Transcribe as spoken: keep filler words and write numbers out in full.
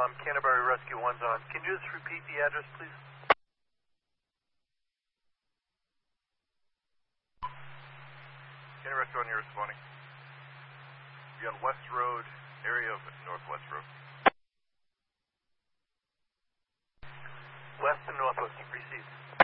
Um, Canterbury Rescue one's on. Can you just repeat the address, please? Canterbury Rescue one, you're responding. You're on West Road, area of Northwest Road. West and Northwest, received.